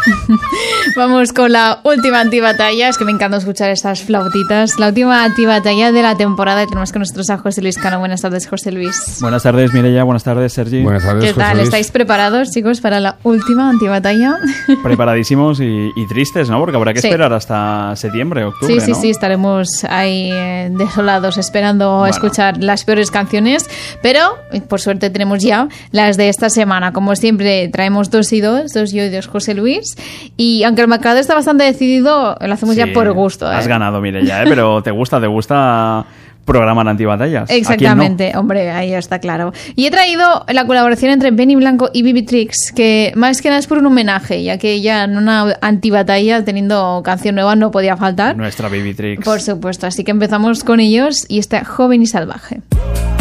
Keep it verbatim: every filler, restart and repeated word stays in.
Vamos con la última antibatalla. Es que me encanta escuchar estas flautitas. La última antibatalla de la temporada. Y tenemos con nosotros a José Luis Cano. Buenas tardes, José Luis. Buenas tardes, Mireia. Buenas tardes, Sergi. Buenas tardes, ¿Qué José tal? Luis. ¿Estáis preparados, chicos, para la última antibatalla? Preparadísimos y, y tristes, ¿no? Porque habrá que Sí. esperar hasta septiembre, octubre, Sí, sí, ¿no? sí, estaremos ahí eh, desolados esperando Bueno. escuchar las peores canciones, pero eh, por suerte tenemos ya las de esta semana. Como siempre, traemos dos y dos, dos yo y dos José Luis, y aunque el marcador está bastante decidido, lo hacemos Sí, ya por gusto. ¿eh? Has ganado, Mireia, ¿eh? Pero te gusta, te gusta programar antibatallas. Exactamente, hombre, ahí está claro. Y he traído la colaboración entre Benny Blanco y Bibi Trix, que más que nada es por un homenaje, ya que ya en una antibatalla, teniendo canción nueva, no podía faltar. Nuestra Bibi Trix. Por supuesto, así que empezamos con ellos y está Joven y Salvaje.